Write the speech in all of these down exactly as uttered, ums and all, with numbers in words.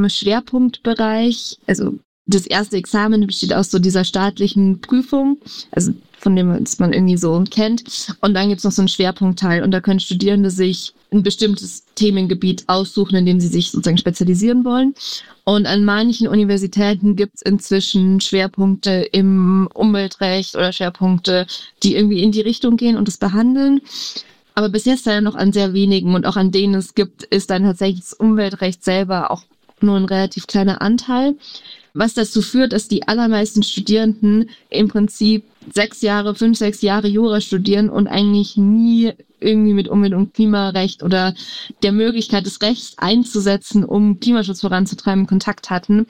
im Schwerpunktbereich, also das erste Examen besteht aus so dieser staatlichen Prüfung, also von dem man irgendwie so kennt. Und dann gibt's noch so einen Schwerpunktteil und da können Studierende sich ein bestimmtes Themengebiet aussuchen, in dem sie sich sozusagen spezialisieren wollen. Und an manchen Universitäten gibt's inzwischen Schwerpunkte im Umweltrecht oder Schwerpunkte, die irgendwie in die Richtung gehen und das behandeln. Aber bis jetzt leider noch an sehr wenigen und auch an denen es gibt, ist dann tatsächlich das Umweltrecht selber auch nur ein relativ kleiner Anteil. Was dazu führt, dass die allermeisten Studierenden im Prinzip sechs Jahre, fünf, sechs Jahre Jura studieren und eigentlich nie irgendwie mit Umwelt- und Klimarecht oder der Möglichkeit des Rechts einzusetzen, um Klimaschutz voranzutreiben, Kontakt hatten.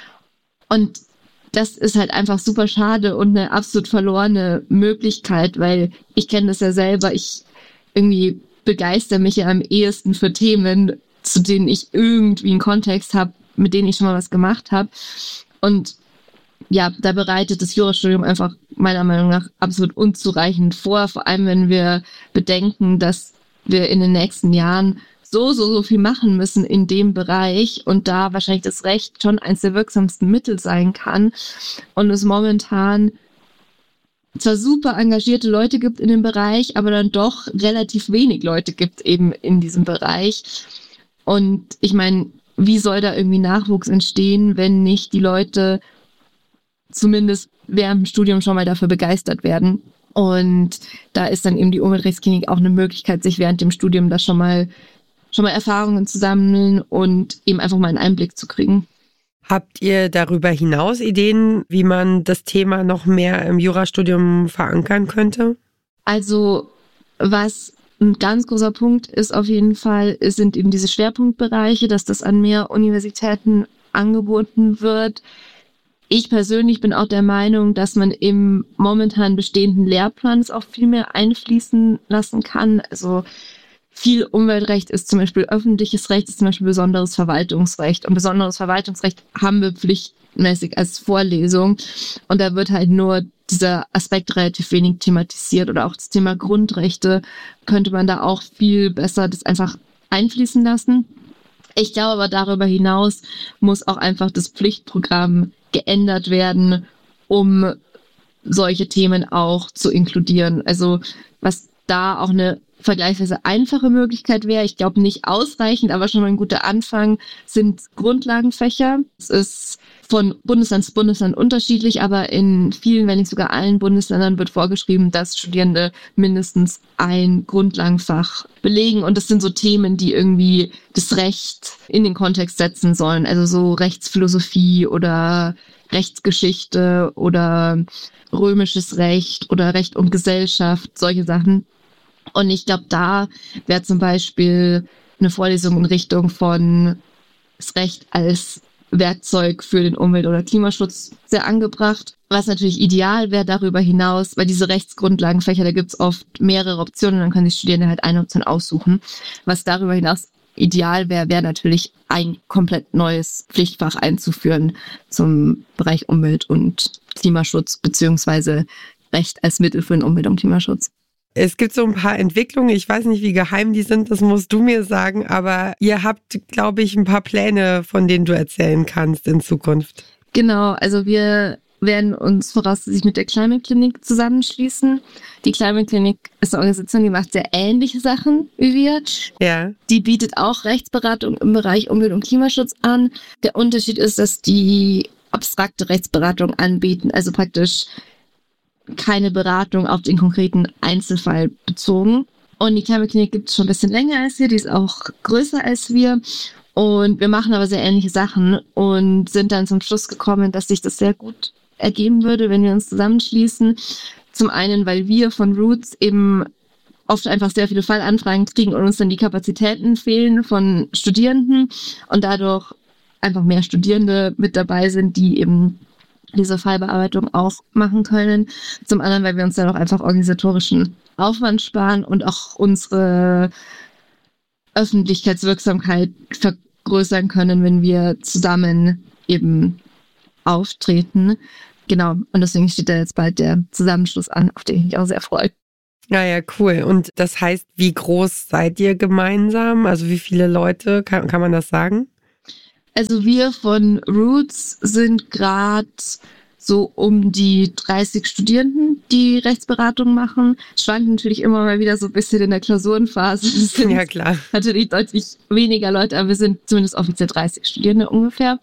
Und das ist halt einfach super schade und eine absolut verlorene Möglichkeit, weil ich kenne das ja selber, ich irgendwie begeister mich ja am ehesten für Themen, zu denen ich irgendwie einen Kontext habe, mit denen ich schon mal was gemacht habe. Und ja, da bereitet das Jurastudium einfach meiner Meinung nach absolut unzureichend vor, vor allem wenn wir bedenken, dass wir in den nächsten Jahren so, so, so viel machen müssen in dem Bereich und da wahrscheinlich das Recht schon eines der wirksamsten Mittel sein kann und es momentan zwar super engagierte Leute gibt in dem Bereich, aber dann doch relativ wenig Leute gibt eben in diesem Bereich. Und ich meine, wie soll da irgendwie Nachwuchs entstehen, wenn nicht die Leute zumindest während dem Studium schon mal dafür begeistert werden? Und da ist dann eben die Umweltrechtsklinik auch eine Möglichkeit, sich während dem Studium da schon mal schon mal Erfahrungen zu sammeln und eben einfach mal einen Einblick zu kriegen. Habt ihr darüber hinaus Ideen, wie man das Thema noch mehr im Jurastudium verankern könnte? Also was ein ganz großer Punkt ist auf jeden Fall, es sind eben diese Schwerpunktbereiche, dass das an mehr Universitäten angeboten wird. Ich persönlich bin auch der Meinung, dass man im momentan bestehenden Lehrplan es auch viel mehr einfließen lassen kann. Also viel Umweltrecht ist zum Beispiel öffentliches Recht, ist zum Beispiel besonderes Verwaltungsrecht. Und besonderes Verwaltungsrecht haben wir pflichtmäßig als Vorlesung. Und da wird halt nur dieser Aspekt relativ wenig thematisiert. Oder auch das Thema Grundrechte könnte man da auch viel besser das einfach einfließen lassen. Ich glaube aber, darüber hinaus muss auch einfach das Pflichtprogramm geändert werden, um solche Themen auch zu inkludieren. Also was da auch eine vergleichsweise einfache Möglichkeit wäre, ich glaube nicht ausreichend, aber schon mal ein guter Anfang, sind Grundlagenfächer. Es ist von Bundesland zu Bundesland unterschiedlich, aber in vielen, wenn nicht sogar allen Bundesländern wird vorgeschrieben, dass Studierende mindestens ein Grundlagenfach belegen. Und das sind so Themen, die irgendwie das Recht in den Kontext setzen sollen. Also so Rechtsphilosophie oder Rechtsgeschichte oder römisches Recht oder Recht und Gesellschaft, solche Sachen. Und ich glaube, da wäre zum Beispiel eine Vorlesung in Richtung von das Recht als Werkzeug für den Umwelt- oder Klimaschutz sehr angebracht. Was natürlich ideal wäre darüber hinaus, weil diese Rechtsgrundlagenfächer, da gibt es oft mehrere Optionen, dann können die Studierende halt eine Option aussuchen. Was darüber hinaus ideal wäre, wäre natürlich ein komplett neues Pflichtfach einzuführen zum Bereich Umwelt- und Klimaschutz beziehungsweise Recht als Mittel für den Umwelt- und Klimaschutz. Es gibt so ein paar Entwicklungen, ich weiß nicht, wie geheim die sind, das musst du mir sagen, aber ihr habt, glaube ich, ein paar Pläne, von denen du erzählen kannst in Zukunft. Genau, also wir werden uns voraussichtlich mit der Climate Clinic zusammenschließen. Die Climate Clinic ist eine Organisation, die macht sehr ähnliche Sachen wie wir. Ja. Die bietet auch Rechtsberatung im Bereich Umwelt- und Klimaschutz an. Der Unterschied ist, dass die abstrakte Rechtsberatung anbieten, also praktisch keine Beratung auf den konkreten Einzelfall bezogen. Und die Climate Clinic gibt es schon ein bisschen länger als wir, die ist auch größer als wir. Und wir machen aber sehr ähnliche Sachen und sind dann zum Schluss gekommen, dass sich das sehr gut ergeben würde, wenn wir uns zusammenschließen. Zum einen, weil wir von Roots eben oft einfach sehr viele Fallanfragen kriegen und uns dann die Kapazitäten fehlen von Studierenden und dadurch einfach mehr Studierende mit dabei sind, die eben diese Fallbearbeitung auch machen können. Zum anderen, weil wir uns dann auch einfach organisatorischen Aufwand sparen und auch unsere Öffentlichkeitswirksamkeit vergrößern können, wenn wir zusammen eben auftreten. Genau, und deswegen steht da jetzt bald der Zusammenschluss an, auf den ich mich auch sehr freue. Ja, ja, cool. Und das heißt, wie groß seid ihr gemeinsam? Also wie viele Leute? Kann, kann man das sagen? Also wir von Roots sind gerade so um die dreißig Studierenden, die Rechtsberatung machen. Schwankt natürlich immer mal wieder so ein bisschen in der Klausurenphase. Es sind Ja, klar. natürlich deutlich weniger Leute, aber wir sind zumindest offiziell dreißig Studierende ungefähr.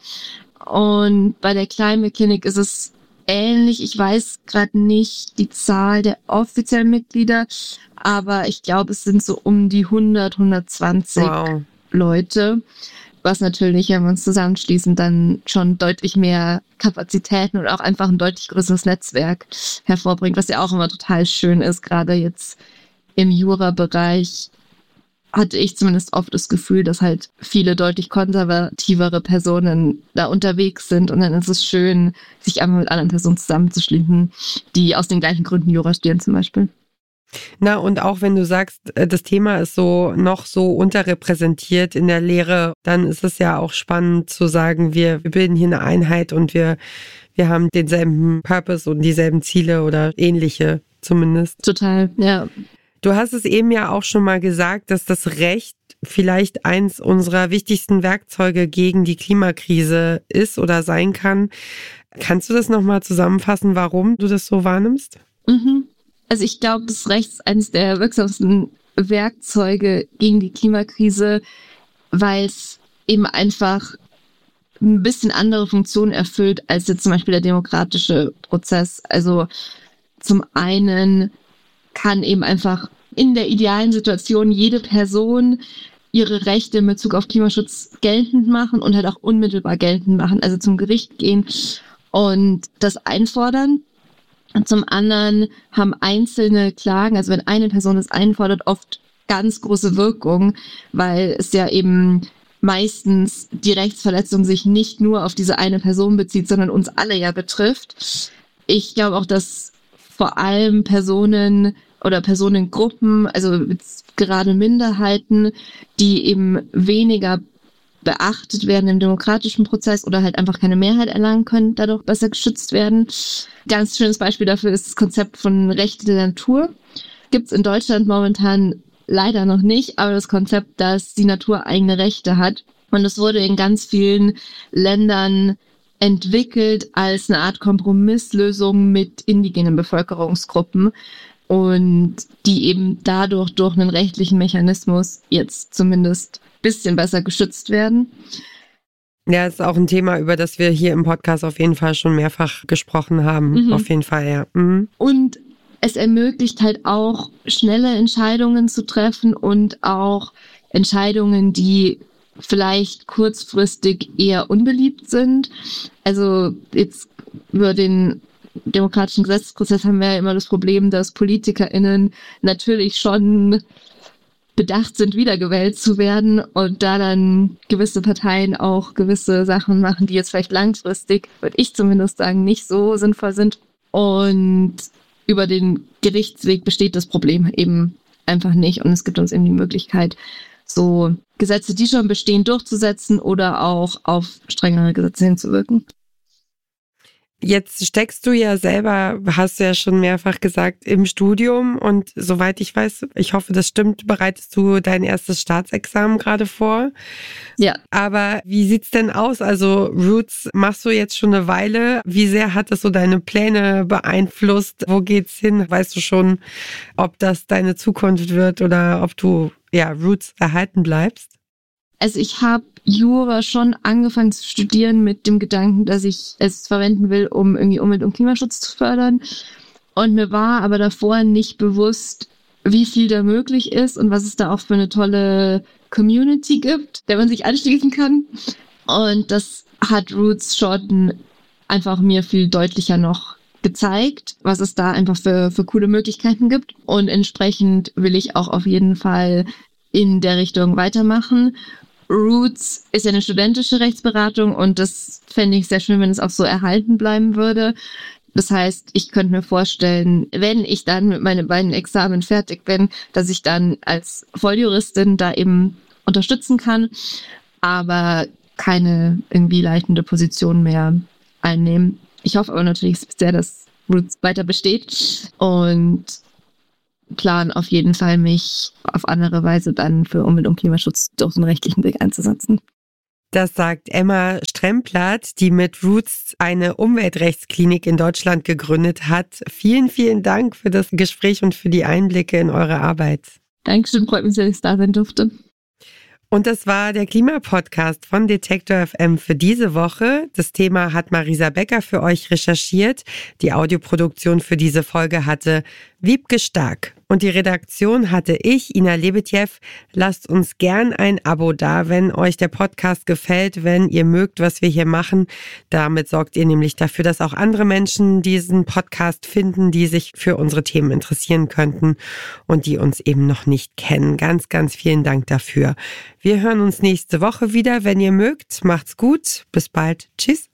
Und bei der Climate Clinic ist es ähnlich. Ich weiß gerade nicht die Zahl der offiziellen Mitglieder, aber ich glaube, es sind so um die hundert, hundertzwanzig Wow. Leute. Was natürlich, wenn wir uns zusammenschließen, dann schon deutlich mehr Kapazitäten und auch einfach ein deutlich größeres Netzwerk hervorbringt, was ja auch immer total schön ist. Gerade jetzt im Jura-Bereich hatte ich zumindest oft das Gefühl, dass halt viele deutlich konservativere Personen da unterwegs sind und dann ist es schön, sich einfach mit anderen Personen zusammenzuschließen, die aus den gleichen Gründen Jura studieren zum Beispiel. Na, und auch wenn du sagst, das Thema ist so noch so unterrepräsentiert in der Lehre, dann ist es ja auch spannend zu sagen, wir, wir bilden hier eine Einheit und wir, wir haben denselben Purpose und dieselben Ziele oder ähnliche zumindest. Total, ja. Du hast es eben ja auch schon mal gesagt, dass das Recht vielleicht eins unserer wichtigsten Werkzeuge gegen die Klimakrise ist oder sein kann. Kannst du das nochmal zusammenfassen, warum du das so wahrnimmst? Mhm. Also ich glaube, das Recht ist eines der wirksamsten Werkzeuge gegen die Klimakrise, weil es eben einfach ein bisschen andere Funktionen erfüllt als jetzt zum Beispiel der demokratische Prozess. Also zum einen kann eben einfach in der idealen Situation jede Person ihre Rechte in Bezug auf Klimaschutz geltend machen und halt auch unmittelbar geltend machen, also zum Gericht gehen und das einfordern. Und zum anderen haben einzelne Klagen, also wenn eine Person es einfordert, oft ganz große Wirkung, weil es ja eben meistens die Rechtsverletzung sich nicht nur auf diese eine Person bezieht, sondern uns alle ja betrifft. Ich glaube auch, dass vor allem Personen oder Personengruppen, also jetzt gerade Minderheiten, die eben weniger beachtet werden im demokratischen Prozess oder halt einfach keine Mehrheit erlangen können, dadurch besser geschützt werden. Ganz schönes Beispiel dafür ist das Konzept von Rechte der Natur. Gibt es in Deutschland momentan leider noch nicht, aber das Konzept, dass die Natur eigene Rechte hat. Und es wurde in ganz vielen Ländern entwickelt als eine Art Kompromisslösung mit indigenen Bevölkerungsgruppen und die eben dadurch durch einen rechtlichen Mechanismus jetzt zumindest ein bisschen besser geschützt werden. Ja, ist auch ein Thema, über das wir hier im Podcast auf jeden Fall schon mehrfach gesprochen haben. Mhm. Auf jeden Fall, ja. Mhm. Und es ermöglicht halt auch schnelle Entscheidungen zu treffen und auch Entscheidungen, die vielleicht kurzfristig eher unbeliebt sind. Also jetzt über den demokratischen Gesetzesprozess haben wir ja immer das Problem, dass PolitikerInnen natürlich schon bedacht sind, wiedergewählt zu werden und da dann gewisse Parteien auch gewisse Sachen machen, die jetzt vielleicht langfristig, würde ich zumindest sagen, nicht so sinnvoll sind. Und über den Gerichtsweg besteht das Problem eben einfach nicht und es gibt uns eben die Möglichkeit, so Gesetze, die schon bestehen, durchzusetzen oder auch auf strengere Gesetze hinzuwirken. Jetzt steckst du ja selber, hast du ja schon mehrfach gesagt, im Studium und soweit ich weiß, ich hoffe, das stimmt, bereitest du dein erstes Staatsexamen gerade vor. Ja. Aber wie sieht's denn aus? Also Roots machst du jetzt schon eine Weile. Wie sehr hat das so deine Pläne beeinflusst? Wo geht's hin? Weißt du schon, ob das deine Zukunft wird oder ob du ja Roots erhalten bleibst? Also ich habe Jura schon angefangen zu studieren mit dem Gedanken, dass ich es verwenden will, um irgendwie Umwelt- und Klimaschutz zu fördern. Und mir war aber davor nicht bewusst, wie viel da möglich ist und was es da auch für eine tolle Community gibt, der man sich anschließen kann. Und das hat Roots schon einfach mir viel deutlicher noch gezeigt, was es da einfach für, für coole Möglichkeiten gibt. Und entsprechend will ich auch auf jeden Fall in der Richtung weitermachen. Roots ist ja eine studentische Rechtsberatung und das fände ich sehr schön, wenn es auch so erhalten bleiben würde. Das heißt, ich könnte mir vorstellen, wenn ich dann mit meinen beiden Examen fertig bin, dass ich dann als Volljuristin da eben unterstützen kann, aber keine irgendwie leitende Position mehr einnehmen. Ich hoffe aber natürlich sehr, dass Roots weiter besteht und plan auf jeden Fall, mich auf andere Weise dann für Umwelt- und Klimaschutz durch den rechtlichen Weg einzusetzen. Das sagt Emma Stremplath, die mit Roots eine Umweltrechtsklinik in Deutschland gegründet hat. Vielen, vielen Dank für das Gespräch und für die Einblicke in eure Arbeit. Dankeschön, freut mich sehr, dass ich da sein durfte. Und das war der Klimapodcast von Detektor F M für diese Woche. Das Thema hat Marisa Becker für euch recherchiert. Die Audioproduktion für diese Folge hatte Wiebke Stark. Und die Redaktion hatte ich, Ina Lebetjew. Lasst uns gern ein Abo da, wenn euch der Podcast gefällt, wenn ihr mögt, was wir hier machen. Damit sorgt ihr nämlich dafür, dass auch andere Menschen diesen Podcast finden, die sich für unsere Themen interessieren könnten und die uns eben noch nicht kennen. Ganz, ganz vielen Dank dafür. Wir hören uns nächste Woche wieder, wenn ihr mögt. Macht's gut. Bis bald. Tschüss.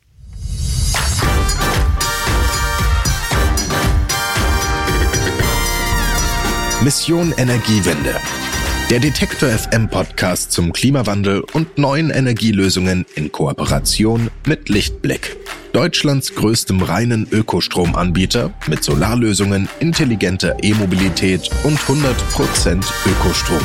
Mission Energiewende. Der Detektor F M Podcast zum Klimawandel und neuen Energielösungen in Kooperation mit Lichtblick. Deutschlands größtem reinen Ökostromanbieter mit Solarlösungen, intelligenter E-Mobilität und hundert Prozent Ökostrom.